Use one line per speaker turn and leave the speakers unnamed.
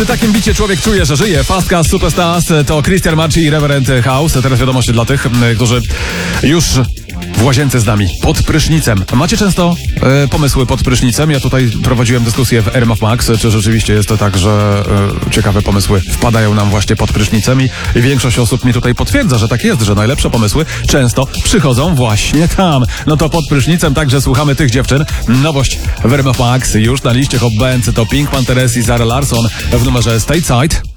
Przy takim bicie człowiek czuje, że żyje. Fast Cast Superstars to Christian Marci i Reverend House. Teraz wiadomości dla tych, którzy już w łazience z nami, pod prysznicem. Macie często pomysły pod prysznicem? Ja tutaj prowadziłem dyskusję w RMF Max, czy rzeczywiście jest to tak, że ciekawe pomysły wpadają nam właśnie pod prysznicem i większość osób mi tutaj potwierdza, że tak jest, że najlepsze pomysły często przychodzą właśnie tam. No to pod prysznicem także słuchamy tych dziewczyn. Nowość w RMF Max już na liście Hot Bands to Pink Panthers i Zara Larsson w numerze Stateside.